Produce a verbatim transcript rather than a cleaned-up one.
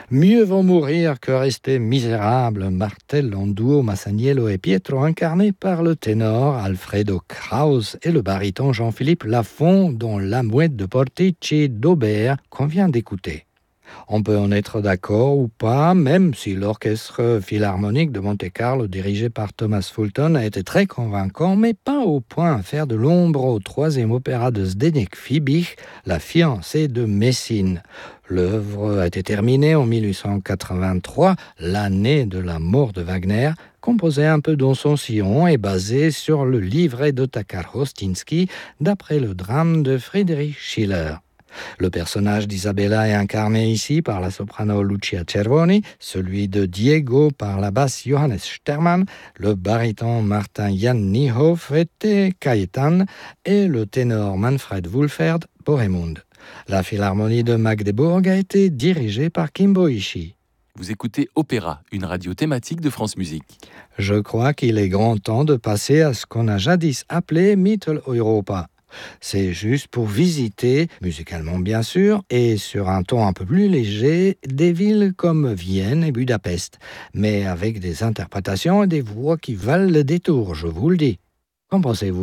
Mieux vaut mourir que rester misérable, martèlent en duo Masaniello et Pietro, incarnés par le ténor Alfredo Kraus et le baryton Jean-Philippe Lafont, dont la mouette de Portici d'Aubert qu'on vient d'écouter. On peut en être d'accord ou pas, même si l'orchestre philharmonique de Monte-Carlo, dirigé par Thomas Fulton, a été très convaincant, mais pas au point à faire de l'ombre au troisième opéra de Zdeněk Fibich, La fiancée de Messine. L'œuvre a été terminée en mille huit cent quatre-vingt-trois, l'année de la mort de Wagner, composée un peu dans son sillon et basée sur le livret d'Otakar Hostinski, d'après le drame de Friedrich Schiller. Le personnage d'Isabella est incarné ici par la soprano Lucia Cervoni, celui de Diego par la basse Johannes Stermann, le baryton Martin Jan Niehoff était Cayetan et le ténor Manfred Wulferd Bohemund. La philharmonie de Magdebourg a été dirigée par Kimbo Ishii. Vous écoutez Opéra, une radio thématique de France Musique. Je crois qu'il est grand temps de passer à ce qu'on a jadis appelé Mitteleuropa. C'est juste pour visiter, musicalement bien sûr, et sur un ton un peu plus léger, des villes comme Vienne et Budapest, mais avec des interprétations et des voix qui valent le détour, je vous le dis. Qu'en pensez-vous ?